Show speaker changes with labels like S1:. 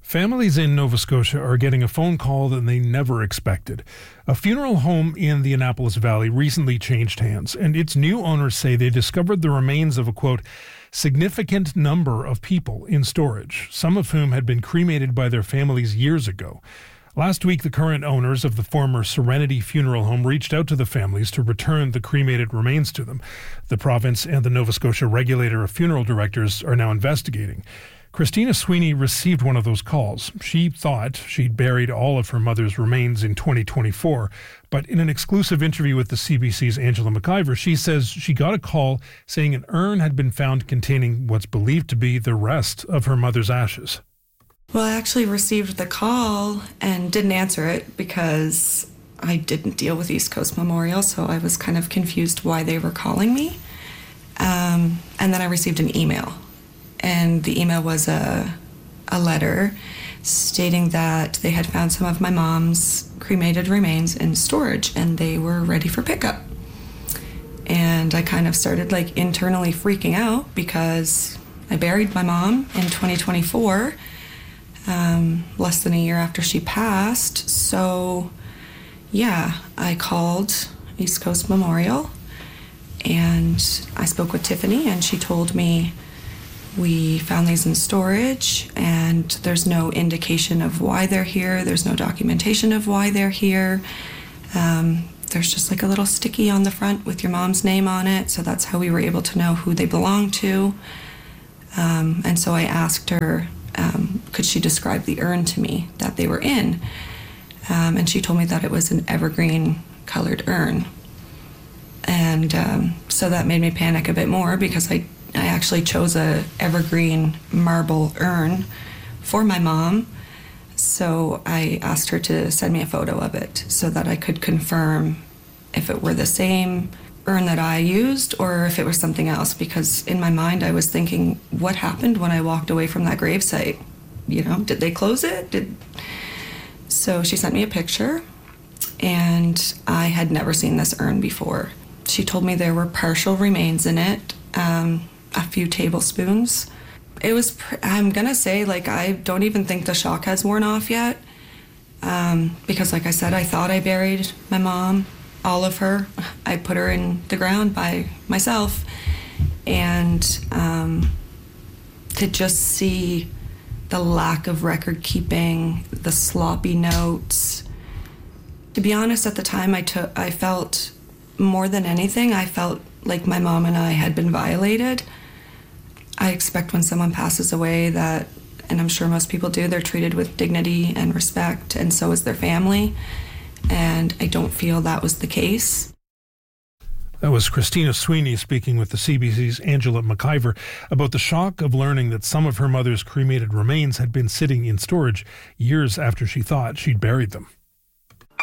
S1: Families in Nova Scotia are getting a phone call that they never expected. A funeral home in the Annapolis Valley recently changed hands, and its new owners say they discovered the remains of a, quote, significant number of people in storage, some of whom had been cremated by their families years ago. Last week, the current owners of the former Serenity Funeral Home reached out to the families to return the cremated remains to them. The province and the Nova Scotia Regulator of Funeral Directors are now investigating. Christina Sweeney received one of those calls. She thought she'd buried all of her mother's remains in 2024, but in an exclusive interview with the CBC's Angela McIver, she says she got a call saying an urn had been found containing what's believed to be the rest of her mother's ashes.
S2: Well, I actually received the call and didn't answer it because I didn't deal with East Coast Memorial, so I was kind of confused why they were calling me. And then I received an email. And the email was a letter stating that they had found some of my mom's cremated remains in storage and they were ready for pickup. And I kind of started internally freaking out because I buried my mom in 2024, less than a year after she passed. So yeah, I called East Coast Memorial and I spoke with Tiffany and she told me, we found these in storage and there's no indication of why they're here. There's no documentation of why they're here. There's just a little sticky on the front with your mom's name on it. So that's how we were able to know who they belong to. And so I asked her, could she describe the urn to me that they were in? And she told me that it was an evergreen colored urn. And so that made me panic a bit more because I actually chose a evergreen marble urn for my mom. So I asked her to send me a photo of it so that I could confirm if it were the same urn that I used or if it was something else, because in my mind I was thinking, what happened when I walked away from that gravesite? Did they close it? So she sent me a picture and I had never seen this urn before. She told me there were partial remains in it, a few tablespoons. It was, I'm gonna say, I don't even think the shock has worn off yet. Because like I said, I thought I buried my mom, all of her. I put her in the ground by myself. And to just see the lack of record keeping, the sloppy notes. To be honest, at the time I felt more than anything, I felt like my mom and I had been violated. I expect when someone passes away that, and I'm sure most people do, they're treated with dignity and respect, and so is their family. And I don't feel that was the case.
S1: That was Christina Sweeney speaking with the CBC's Angela McIver about the shock of learning that some of her mother's cremated remains had been sitting in storage years after she thought she'd buried them.